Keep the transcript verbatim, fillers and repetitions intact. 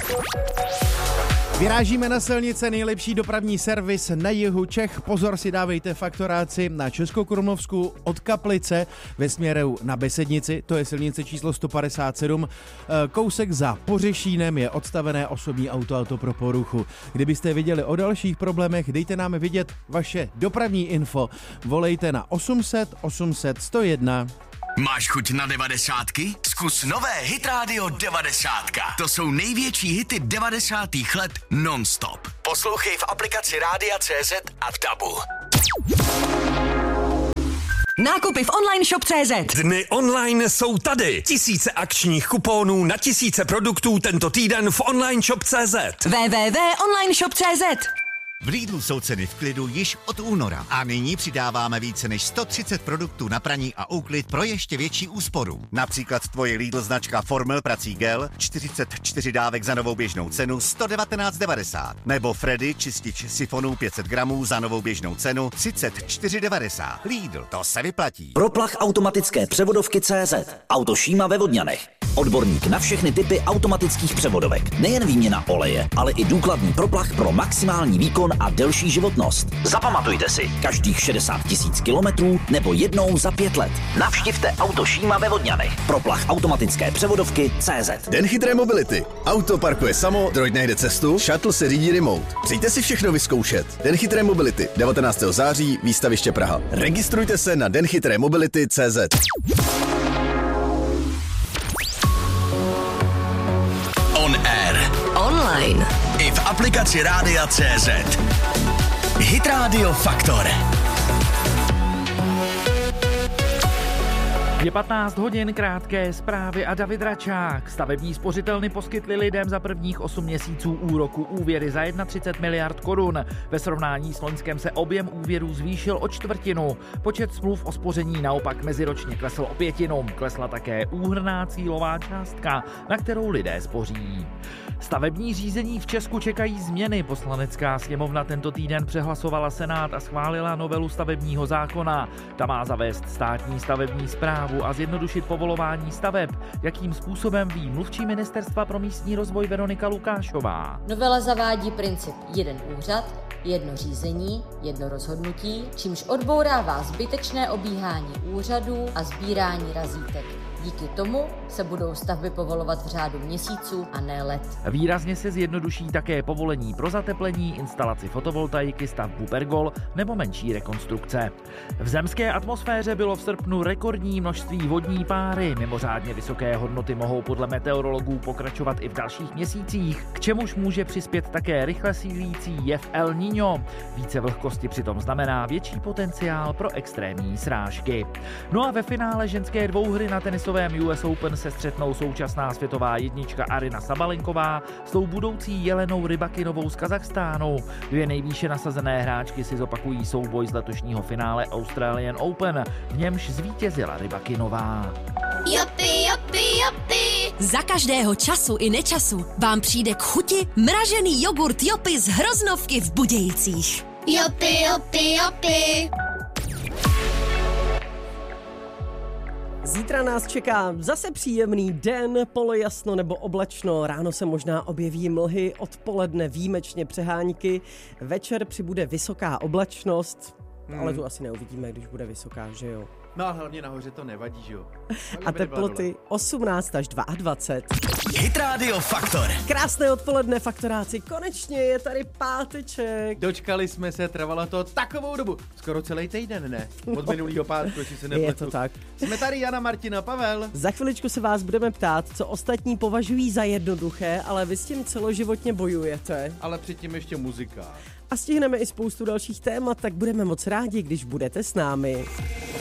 Vyrážíme na silnice, nejlepší dopravní servis na jihu Čech. Pozor si dávejte faktoráci na Českokrumlovsku od Kaplice ve směru na Besednici, to je silnice číslo sto padesát sedm. Kousek za Pořešínem je odstavené osobní auto a to pro poruchu. Kdybyste viděli o dalších problémech, dejte nám vědět vaše dopravní info. Volejte na osm set osm set sto jedna. Máš chuť na devadesátky? Zkus nové Hit Radio devadesátka. To jsou největší hity devadesátých let non-stop. Poslouchej v aplikaci Rádia C Z a v Tabu. Nákupy v online shop tečka cé zet. Dny online jsou tady. Tisíce akčních kuponů na tisíce produktů tento týden v online shop tečka cé zet. w w w tečka online shop tečka cé zet. V Lidlu jsou ceny v klidu již od února a nyní přidáváme více než sto třicet produktů na praní a úklid pro ještě větší úsporu. Například tvoje Lidl značka Formel prací gel, čtyřicet čtyři dávek za novou běžnou cenu sto devatenáct devadesát. Nebo Freddy čistič sifonů pět set gramů za novou běžnou cenu třicet čtyři devadesát. Lidl, to se vyplatí. Proplach automatické převodovky tečka cé zet. Autošíma ve Vodňanech. Odborník na všechny typy automatických převodovek. Nejen výměna oleje, ale i důkladný proplach pro maximální výkon a delší životnost. Zapamatujte si, každých šedesát tisíc kilometrů nebo jednou za pět let. Navštivte Autošíma ve Vodňanech. Proplach automatické převodovky tečka cé zet. Den chytré mobility. Auto parkuje samo, droid najde cestu, shuttle se řídí remote. Přijďte si všechno vyzkoušet. Den chytré mobility. devatenáctého září, výstaviště Praha. Registrujte se na den chytré mobility tečka cé zet. On air. Online. I v aplikaci Rádia C Z. Hit Radio Faktor. Je patnáct hodin, krátké zprávy a David Račák. Stavební spořitelny poskytly lidem za prvních osm měsíců úroku úvěry za třicet jedna miliard korun. Ve srovnání s loňskem se objem úvěrů zvýšil o čtvrtinu. Počet smluv o spoření naopak meziročně klesl o pětinu. Klesla také úhrnná cílová částka, na kterou lidé spoří. Stavební řízení v Česku čekají změny. Poslanecká sněmovna tento týden přehlasovala Senát a schválila novelu stavebního zákona. Ta má zavést státní stavební správu a zjednodušit povolování staveb. Jakým způsobem ví mluvčí Ministerstva pro místní rozvoj Veronika Lukášová. Novela zavádí princip jeden úřad, jedno řízení, jedno rozhodnutí, čímž odbourává zbytečné obíhání úřadů a sbírání razítek. Díky tomu se budou stavby povolovat v řádu měsíců a ne let. Výrazně se zjednoduší také povolení pro zateplení, instalaci fotovoltaiky, stavbu pergol nebo menší rekonstrukce. V zemské atmosféře bylo v srpnu rekordní množství vodní páry. Mimořádně vysoké hodnoty mohou podle meteorologů pokračovat i v dalších měsících, k čemuž může přispět také rychle sílící jev El Niño. Více vlhkosti přitom znamená větší potenciál pro extrémní srážky. No a ve finále ženské dvouhry na tenisovém U S Open se střetnou současná světová jednička Aryna Sabalenková s tou budoucí Jelenou Rybakinovou z Kazachstánu. Dvě nejvýše nasazené hráčky si zopakují souboj z letošního finále Australian Open, v němž zvítězila Rybakinová. Jupi, jupi, jupi. Za každého času i nečasu vám přijde k chuti mražený jogurt Jopi z Hroznovky v Budějcích. Jupi, jupi, jupi. Zítra nás čeká zase příjemný den, polojasno nebo oblačno, ráno se možná objeví mlhy, odpoledne výjimečně přehánky, večer přibude vysoká oblačnost, hmm. ale tu asi neuvidíme, když bude vysoká, že jo? No a hlavně nahoře to nevadí, že jo? A teploty osmnáct až dvacet dva. Hit Radio Faktor. Krásné odpoledne, faktoráci, konečně je tady páteček. Dočkali jsme se, trvalo to takovou dobu, skoro celý týden, ne? Od minulýho pátku, jestli se nepletu. Je to tak. Jsme tady Jana, Martina, Pavel. Za chviličku se vás budeme ptát, co ostatní považují za jednoduché, ale vy s tím celoživotně bojujete. Ale předtím ještě muzika. A stihneme i spoustu dalších témat, tak budeme moc rádi, když budete s námi.